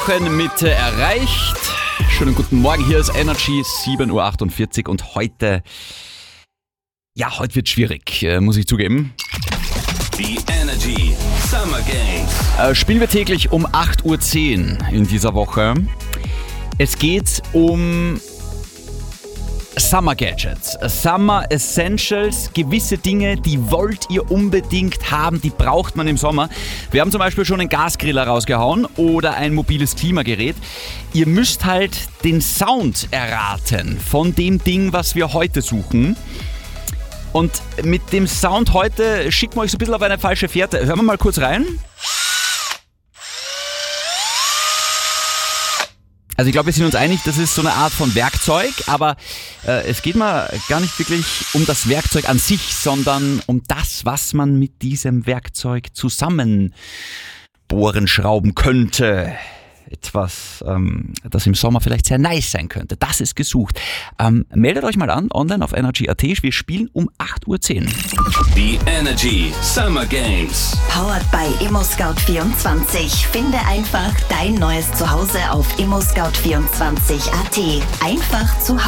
Wochenmitte erreicht. Schönen guten Morgen, hier ist Energy, 7.48 Uhr und heute wird schwierig, muss ich zugeben. Die Energy Summer Games. Spielen wir täglich um 8.10 Uhr in dieser Woche. Es geht um Summer Gadgets, Summer Essentials, gewisse Dinge, die wollt ihr unbedingt haben, die braucht man im Sommer. Wir haben zum Beispiel schon einen Gasgriller rausgehauen oder ein mobiles Klimagerät. Ihr müsst halt den Sound erraten von dem Ding, was wir heute suchen. Und mit dem Sound heute schicken wir euch so ein bisschen auf eine falsche Fährte. Hören wir mal kurz rein. Also ich glaube, wir sind uns einig, das ist so eine Art von Werkzeug, aber es geht mal gar nicht wirklich um das Werkzeug an sich, sondern um das, was man mit diesem Werkzeug zusammenbohren, schrauben könnte. Etwas, das im Sommer vielleicht sehr nice sein könnte. Das ist gesucht. Meldet euch mal an, online auf energy.at. Wir spielen um 8.10 Uhr. Die Energy Summer Games. Powered by ImmoScout24. Finde einfach dein neues Zuhause auf ImmoScout24.at. Einfach zu Hause.